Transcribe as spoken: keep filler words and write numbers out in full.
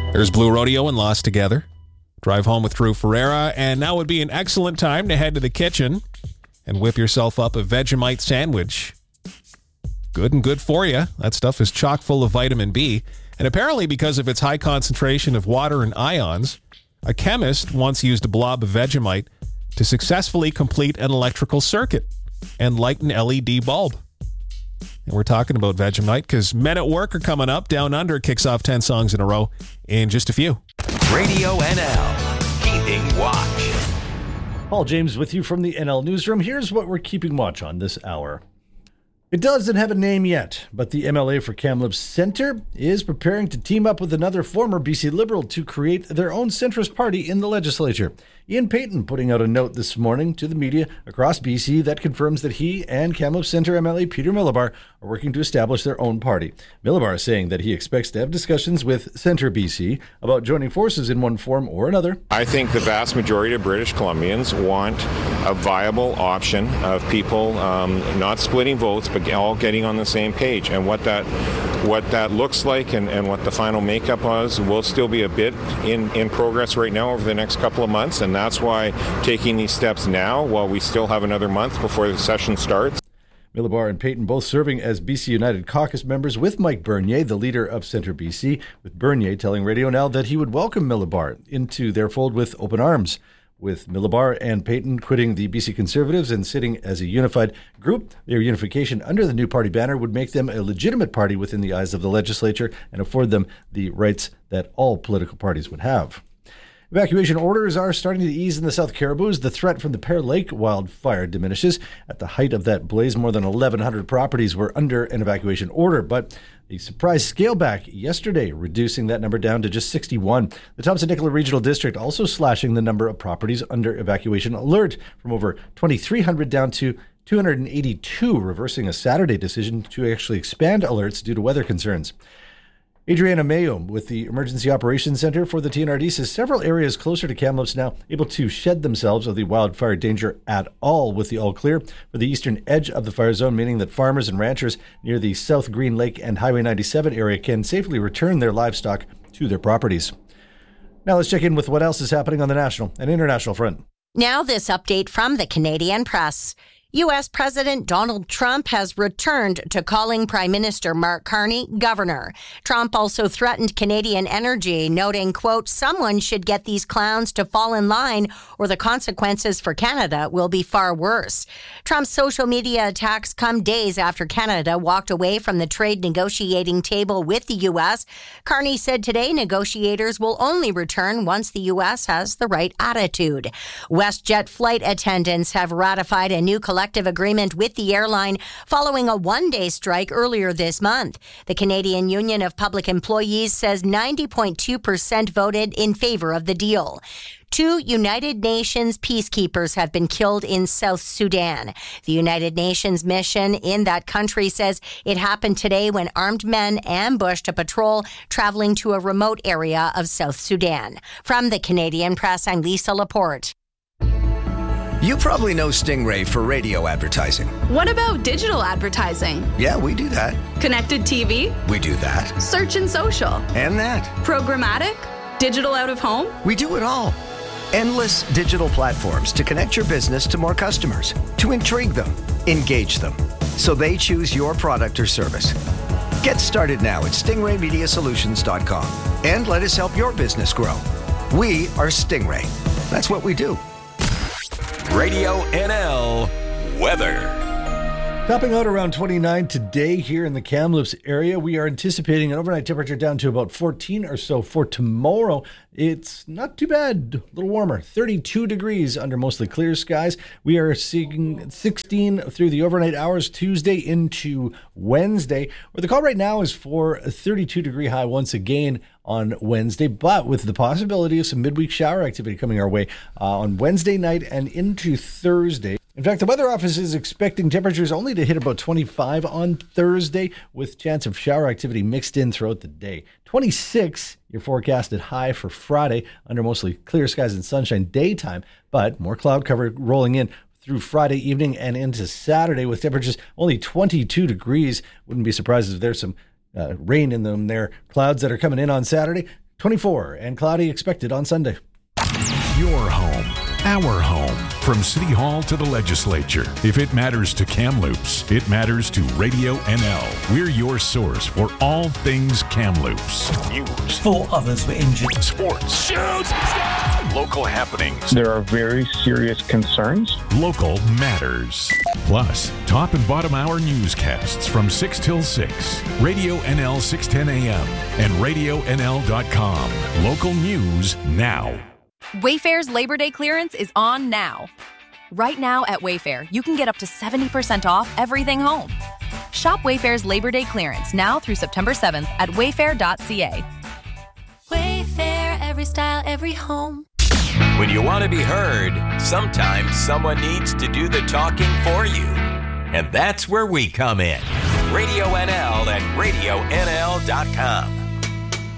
There's Blue Rodeo and Lost Together. Drive home with Drew Ferreira, and now would be an excellent time to head to the kitchen and whip yourself up a Vegemite sandwich. Good and good for you. That stuff is chock full of vitamin B, and apparently because of its high concentration of water and ions, a chemist once used a blob of Vegemite to successfully complete an electrical circuit and light an L E D bulb. And we're talking about Vegemite because Men at Work are coming up. Down Under kicks off ten songs in a row in just a few. Radio N L, Keeping Watch. Paul James with you from the N L Newsroom. Here's what we're keeping watch on this hour. It doesn't have a name yet, but the M L A for Kamloops Centre is preparing to team up with another former B C Liberal to create their own centrist party in the legislature. Ian Payton putting out a note this morning to the media across B C that confirms that he and Kamloops Centre M L A Peter Millibar are working to establish their own party. Millibar is saying that he expects to have discussions with Centre B C about joining forces in one form or another. I think the vast majority of British Columbians want a viable option of people um, not splitting votes, but all getting on the same page. And what that what that looks like and, and what the final makeup was will still be a bit in, in progress right now over the next couple of months. And that's why taking these steps now, while we still have another month before the session starts. Millibar and Payton both serving as B C United caucus members with Mike Bernier, the leader of Centre B C, with Bernier telling Radio Now that he would welcome Millibar into their fold with open arms. With Millibar and Payton quitting the B C Conservatives and sitting as a unified group, their unification under the new party banner would make them a legitimate party within the eyes of the legislature and afford them the rights that all political parties would have. Evacuation orders are starting to ease in the South Caribou as the threat from the Pear Lake wildfire diminishes. At the height of that blaze, more than eleven hundred properties were under an evacuation order, but a surprise scale back yesterday, reducing that number down to just sixty-one. The Thompson-Nicola Regional District also slashing the number of properties under evacuation alert from over twenty-three hundred down to two hundred eighty-two, reversing a Saturday decision to actually expand alerts due to weather concerns. Adriana Mayo with the Emergency Operations Center for the T N R D says several areas closer to Kamloops now able to shed themselves of the wildfire danger at all, with the all clear for the eastern edge of the fire zone, meaning that farmers and ranchers near the South Green Lake and Highway ninety-seven area can safely return their livestock to their properties. Now let's check in with what else is happening on the national and international front. Now this update from the Canadian Press. U S. President Donald Trump has returned to calling Prime Minister Mark Carney governor. Trump also threatened Canadian energy, noting, quote, someone should get these clowns to fall in line or the consequences for Canada will be far worse. Trump's social media attacks come days after Canada walked away from the trade negotiating table with the U S. Carney said today negotiators will only return once the U S has the right attitude. WestJet flight attendants have ratified a new collective agreement with the airline following a one-day strike earlier this month. The Canadian Union of Public Employees says ninety point two percent voted in favor of the deal. Two United Nations peacekeepers have been killed in South Sudan. The United Nations mission in that country says it happened today when armed men ambushed a patrol traveling to a remote area of South Sudan. From the Canadian Press, I'm Lisa Laporte. You probably know Stingray for radio advertising. What about digital advertising? Yeah, we do that. Connected T V? We do that. Search and social? And that. Programmatic? Digital out of home? We do it all. Endless digital platforms to connect your business to more customers, to intrigue them, engage them, so they choose your product or service. Get started now at stingray media solutions dot com and let us help your business grow. We are Stingray. That's what we do. Radio N L weather. Topping out around twenty-nine today here in the Kamloops area. We are anticipating an overnight temperature down to about fourteen or so for tomorrow. It's not too bad, a little warmer, thirty-two degrees under mostly clear skies. We are seeing sixteen through the overnight hours Tuesday into Wednesday, where the call right now is for a thirty-two degree high once again on Wednesday, but with the possibility of some midweek shower activity coming our way uh, on Wednesday night and into Thursday. In fact, the weather office is expecting temperatures only to hit about twenty-five on Thursday, with chance of shower activity mixed in throughout the day. twenty-six, your forecasted high for Friday, under mostly clear skies and sunshine daytime, but more cloud cover rolling in through Friday evening and into Saturday with temperatures only twenty-two degrees. Wouldn't be surprised if there's some uh, rain in them there. Clouds that are coming in on Saturday. twenty-four and cloudy expected on Sunday. Your home, our home. From City Hall to the legislature. If it matters to Kamloops, it matters to Radio N L. We're your source for all things Kamloops. News. Four others were injured. Sports. Shoots! Local happenings. There are very serious concerns. Local matters. Plus, top and bottom hour newscasts from six till six. Radio N L six ten A M and radio N L dot com. Local news now. Wayfair's Labor Day clearance is on now. Right now at Wayfair, you can get up to seventy percent off everything home. Shop Wayfair's Labor Day clearance now through September seventh at wayfair dot c a. Wayfair, every style, every home. When you want to be heard, sometimes someone needs to do the talking for you. And that's where we come in. Radio N L and radio N L dot com.